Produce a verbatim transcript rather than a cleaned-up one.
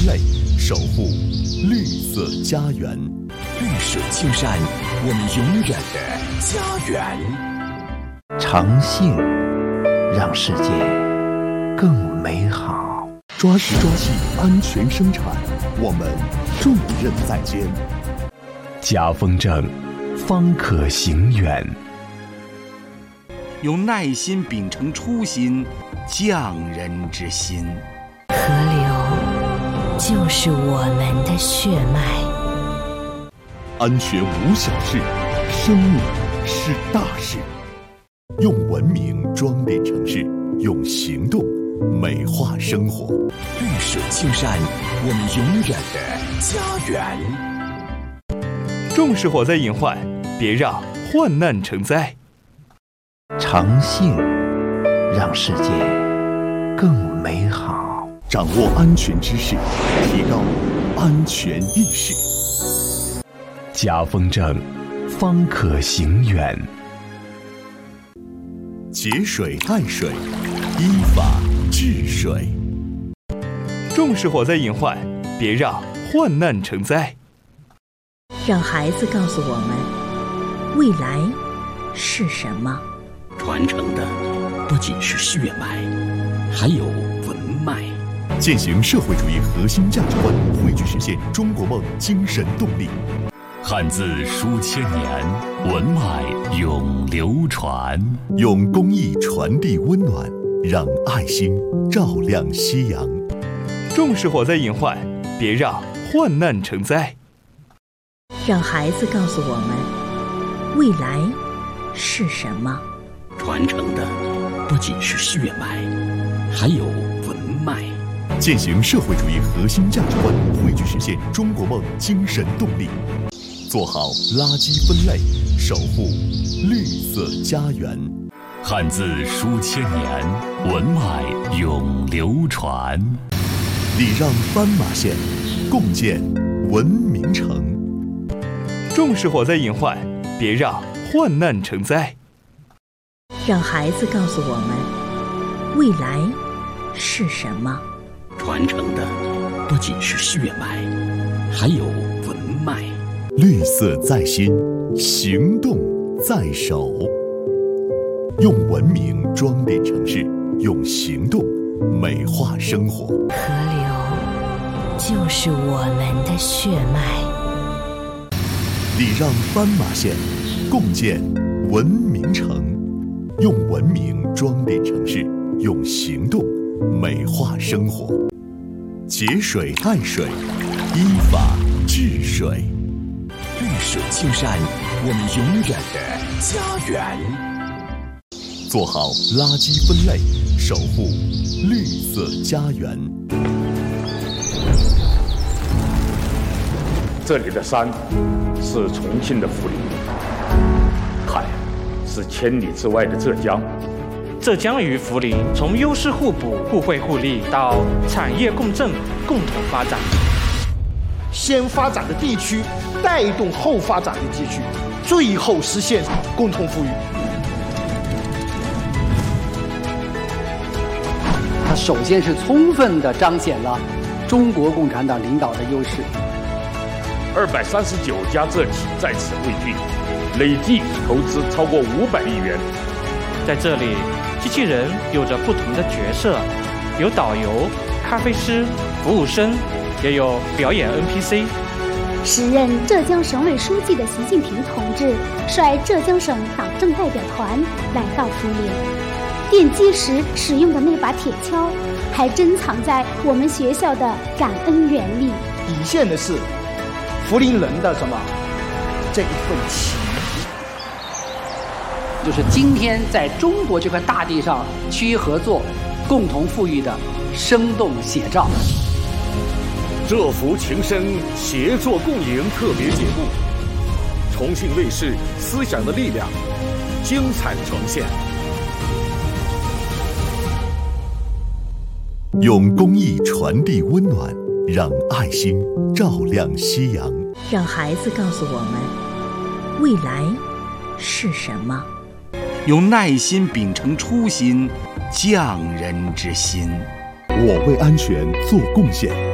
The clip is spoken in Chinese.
类，守护绿色家园。 绿水青山，我们永远的家园。 诚信，让世界更美好。 抓实抓细，安全生产，我们重任在肩。 家风正，方可行远。 用耐心秉承初心，匠人之心。 河流就是我们的血脉。 安全无小事，生命是大事。用文明装点城市，用行动美化生活。 绿水青山，我们永远的家园。 重视火灾隐患，别让患难成灾。 诚信，让世界更美好。 掌握安全知识，提高安全意识。 家风正，方可行远。 节水爱水，依法治水。 重视火灾隐患，别让患难成灾。 让孩子告诉我们，未来是什么？ 传承的不仅是血脉，还有文脉。 践行社会主义核心价值观，汇聚实现中国梦精神动力。 汉字书千年，文脉永流传。 用公益传递温暖，让爱心照亮夕阳。 重视火灾隐患，别让患难成灾。 让孩子告诉我们，未来是什么？ 传承的不仅是血脉，还有文脉。 践行社会主义核心价值观，汇聚实现中国梦精神动力。做好垃圾分类，守护绿色家园。 汉字书千年，文脉永流传。 礼让斑马线，共建文明城。 重视火灾隐患，别让患难成灾。 让孩子告诉我们，未来是什么？ 传承的不仅是血脉，还有文脉。 绿色在心，行动在手。用文明装点城市，用行动美化生活。 河流就是我们的血脉。 礼让斑马线，共建文明城。用文明装点城市，用行动美化生活。节水爱水，依法治水。 绿水青山，我们永远的家园。 做好垃圾分类，守护绿色家园。 这里的山是重庆的涪陵，海是千里之外的浙江。 浙江与涪陵从优势互补、互惠互利到产业共振、共同发展。 先发展的地区带动后发展的地区，最后实现共同富裕。 它首先是充分地彰显了中国共产党领导的优势。 二百三十九家浙企在此汇聚，累计投资超过五百亿元。 在这里，机器人有着不同的角色，有导游、咖啡师、服务生，也有表演 N P C。 时任浙江省委书记的习近平同志率浙江省党政代表团来到涪陵，奠基时使用的那把铁锹，还珍藏在我们学校的感恩园里。 体现的是涪陵人的什么这一份情， 就是今天在中国这块大地上区域合作、共同富裕的生动写照。 浙涪情深协作共赢特别节目，重庆卫视思想的力量精彩呈现。 用公益传递温暖，让爱心照亮夕阳。 让孩子告诉我们，未来是什么？ 用耐心秉承初心，匠人之心。 我为安全做贡献。